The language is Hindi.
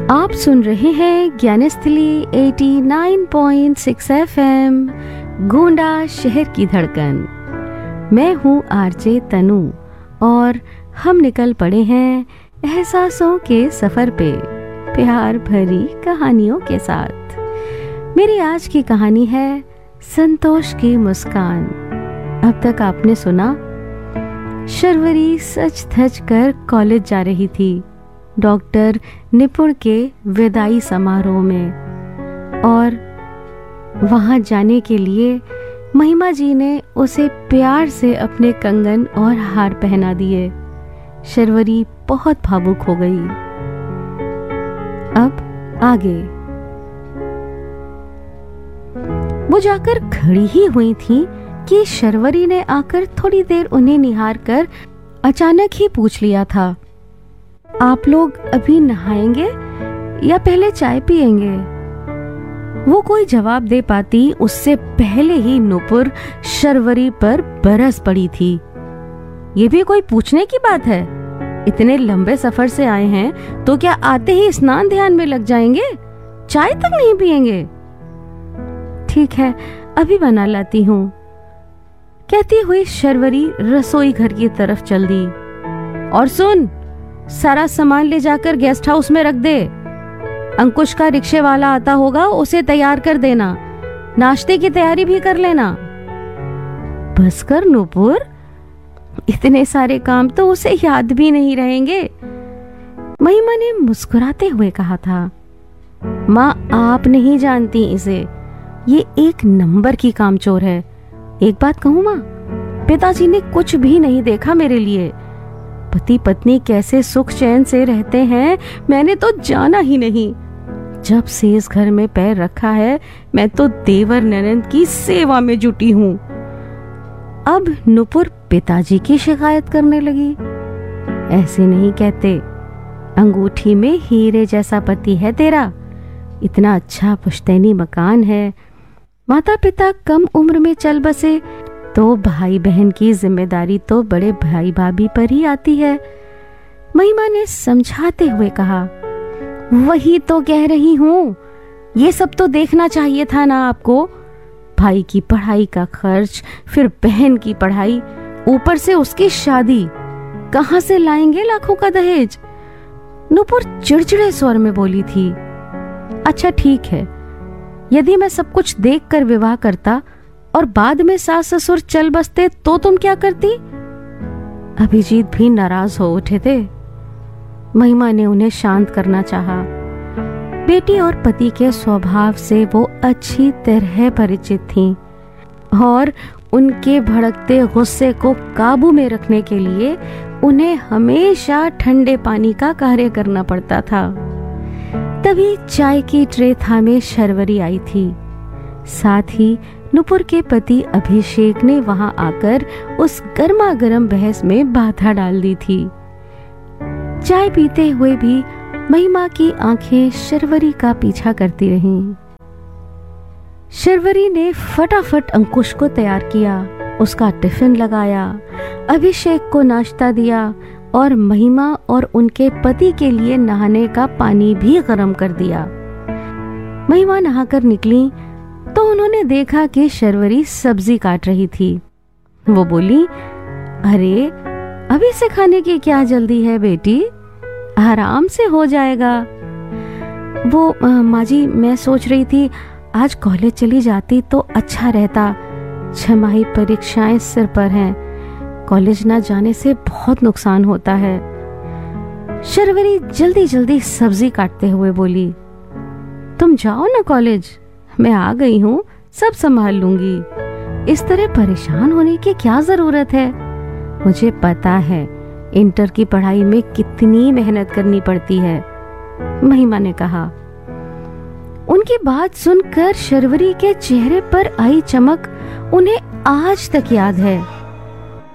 आप सुन रहे हैं ज्ञानस्थली 89.6 FM, गोंडा शहर की धड़कन। मैं हूँ आरजे तनु और हम निकल पड़े हैं एहसासों के सफर पे, प्यार भरी कहानियों के साथ। मेरी आज की कहानी है संतोष की मुस्कान। अब तक आपने सुना, शर्वरी सच धज कर कॉलेज जा रही थी डॉक्टर निपुण के विदाई समारोह में, और वहां जाने के लिए महिमा जी ने उसे प्यार से अपने कंगन और हार पहना दिए। शर्वरी बहुत भावुक हो गई। अब आगे वो जाकर खड़ी ही हुई थी कि शर्वरी ने आकर थोड़ी देर उन्हें निहार कर अचानक ही पूछ लिया था, आप लोग अभी नहाएंगे या पहले चाय पिएंगे? वो कोई जवाब दे पाती उससे पहले ही नुपुर शर्वरी पर बरस पड़ी थी। ये भी कोई पूछने की बात है? इतने लंबे सफर से आए हैं तो क्या आते ही स्नान ध्यान में लग जाएंगे? चाय तक नहीं पिएंगे? ठीक है, अभी बना लाती हूँ, कहती हुई शर्वरी रसोई घर की तरफ चल दी। और सुन, सारा सामान ले जाकर गेस्ट हाउस में रख दे। अंकुश का रिक्शे वाला आता होगा, उसे तैयार कर देना। नाश्ते की तैयारी भी कर लेना। बस कर नुपुर, इतने सारे काम तो उसे याद भी नहीं रहेंगे, महिमा ने मुस्कुराते हुए कहा था। माँ, आप नहीं जानती इसे, ये एक नंबर की कामचोर है। एक बात कहूँ माँ, पिताजी ने कुछ भी नहीं देखा मेरे लिए। पति पत्नी कैसे सुख चैन से रहते हैं मैंने तो जाना ही नहीं। जब से इस घर में पैर रखा है मैं तो देवर ननंद की सेवा में जुटी हूँ। अब नुपुर पिताजी की शिकायत करने लगी। ऐसे नहीं कहते, अंगूठी में हीरे जैसा पति है तेरा, इतना अच्छा पुश्तैनी मकान है, माता पिता कम उम्र में चल बसे तो भाई बहन की जिम्मेदारी तो बड़े भाई भाभी पर ही आती है, महिमा ने समझाते हुए कहा। वही तो कह रही हूँ, ये सब तो देखना चाहिए था ना आपको। भाई की पढ़ाई का खर्च, फिर बहन की पढ़ाई, ऊपर से उसकी शादी, कहाँ से लाएंगे लाखों का दहेज? नुपुर चिड़चिड़े स्वर में बोली थी। अच्छा ठीक है, यदि मैं सब कुछ देखकर विवाह करता और बाद में सास ससुर चल बसते तो तुम क्या करती? अभिजीत भी नाराज हो उठे थे। महिमा ने उन्हें शांत करना चाहा। बेटी और पति के स्वभाव से वो अच्छी तरह परिचित थीं और उनके भड़कते गुस्से को काबू में रखने के लिए उन्हें हमेशा ठंडे पानी का कार्य करना पड़ता था। तभी चाय की ट्रे थामे शर्वरी आई थी। साथ ही नुपुर के पति अभिषेक ने वहां आकर उस गर्मा गर्म बहस में बाधा डाल दी थी। चाय पीते हुए भी महिमा की आंखें शर्वरी का पीछा करती रहीं। शर्वरी ने फटाफट अंकुश को तैयार किया, उसका टिफिन लगाया, अभिषेक को नाश्ता दिया और महिमा और उनके पति के लिए नहाने का पानी भी गर्म कर दिया। महिमा नहाकर निकली तो उन्होंने देखा कि शर्वरी सब्जी काट रही थी। वो बोली, अरे अभी से खाने की क्या जल्दी है बेटी, आराम से हो जाएगा। वो माँ जी, मैं सोच रही थी आज कॉलेज चली जाती तो अच्छा रहता। छमाही परीक्षाएं सिर पर हैं, कॉलेज ना जाने से बहुत नुकसान होता है। शर्वरी जल्दी जल्दी सब्जी काटते हुए बोली, तुम जाओ ना कॉलेज, मैं आ गई हूँ, सब संभाल लूंगी। इस तरह परेशान होने की क्या जरूरत है? मुझे पता है इंटर की पढ़ाई में कितनी मेहनत करनी पड़ती है, महिमा ने कहा। उनकी बात सुनकर शर्वरी के चेहरे पर आई चमक उन्हें आज तक याद है।